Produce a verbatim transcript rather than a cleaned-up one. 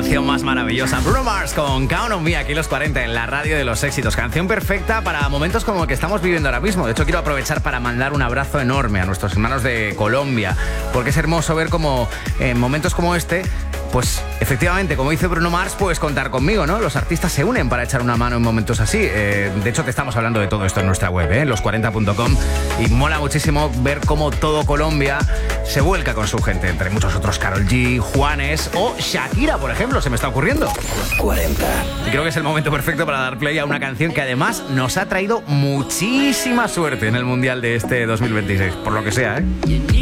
canción más maravillosa. Bruno Mars con Count on Me, aquí los cuarenta en la radio de los éxitos. Canción perfecta para momentos como el que estamos viviendo ahora mismo. De hecho, quiero aprovechar para mandar un abrazo enorme a nuestros hermanos de Colombia, porque es hermoso ver cómo en momentos como este, pues efectivamente, como dice Bruno Mars, puedes contar conmigo, ¿no? Los artistas se unen para echar una mano en momentos así. Eh, de hecho, te estamos hablando de todo esto en nuestra web, ¿eh? los cuarenta punto com, y mola muchísimo ver cómo todo Colombia se vuelca con su gente, entre muchos otros Karol G, Juanes o Shakira, por ejemplo, se me está ocurriendo. Los cuarenta. Y creo que es el momento perfecto para dar play a una canción que además nos ha traído muchísima suerte en el Mundial de este dos mil veintiséis, por lo que sea, ¿eh?